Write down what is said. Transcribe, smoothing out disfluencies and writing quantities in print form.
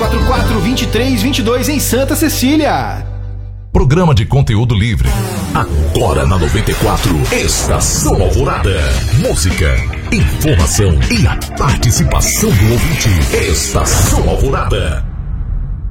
3244-2322 em Santa Cecília. Programa de conteúdo livre. Agora na 94, Estação Alvorada. Música, informação e a participação do ouvinte. Estação Alvorada.